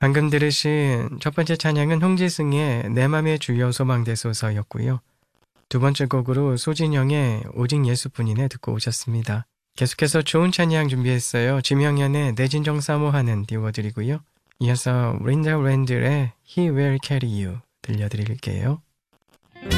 방금 들으신 첫 번째 찬양은 홍지승의 내 맘의 주여 소망되소서였고요. 두 번째 곡으로 소진영의 오직 예수뿐이네 듣고 오셨습니다. 계속해서 좋은 찬양 준비했어요. 지명현의 내 진정 사모하는 띄워드리고요. 이어서 린다 랜들의 He Will Carry You 들려드릴게요.